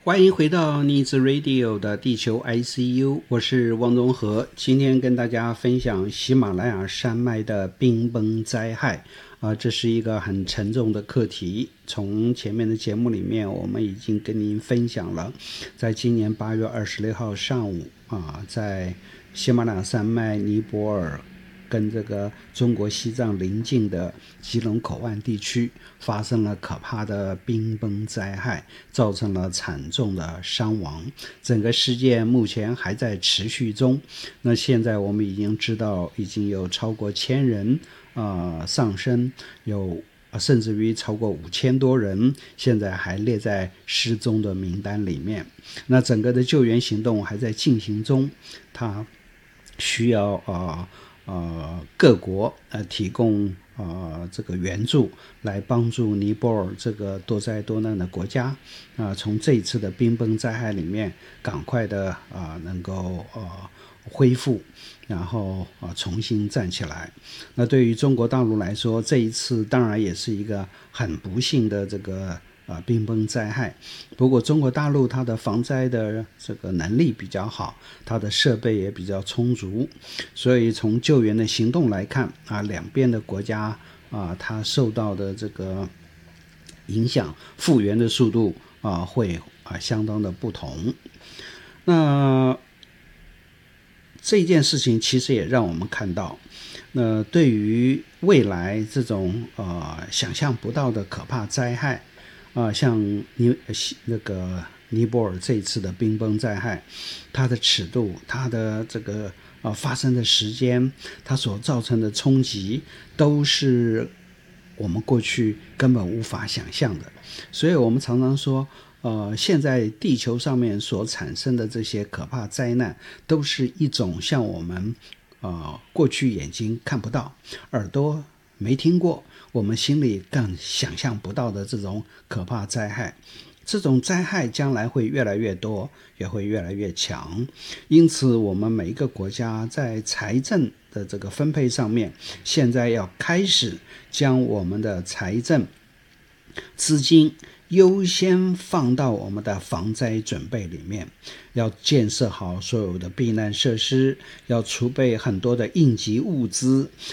欢迎回到逆子 Radio 的地球 ICU， 我是汪宗和。今天跟大家分享喜马拉雅山脉的冰崩灾害这是一个很沉重的课题。从前面的节目里面我们已经跟您分享了，在今年8月26号上午在喜马拉雅山脉尼泊尔跟这个中国西藏邻近的吉隆口岸地区发生了可怕的冰崩灾害，造成了惨重的伤亡。整个事件目前还在持续中，那现在我们已经知道已经有超过1000人丧生，有甚至于超过5000多人现在还列在失踪的名单里面。那整个的救援行动还在进行中，它需要各国提供这个援助，来帮助尼泊尔这个多灾多难的国家从这一次的冰崩灾害里面赶快的能够恢复，然后重新站起来。那对于中国大陆来说，这一次当然也是一个很不幸的这个冰崩灾害。不过中国大陆它的防灾的这个能力比较好，它的设备也比较充足，所以从救援的行动来看两边的国家它受到的这个影响复原的速度会相当的不同。那这件事情其实也让我们看到，那对于未来这种想象不到的可怕灾害像那个尼泊尔这一次的冰崩灾害，它的尺度，它的这个发生的时间，它所造成的冲击，都是我们过去根本无法想象的。所以我们常常说现在地球上面所产生的这些可怕灾难，都是一种像我们过去眼睛看不到，耳朵没听过，我们心里更想象不到的这种可怕灾害。这种灾害将来会越来越多，也会越来越强。因此我们每一个国家在财政的这个分配上面，现在要开始将我们的财政资金优先放到我们的防灾准备里面，要建设好所有的避难设施，要储备很多的应急物资，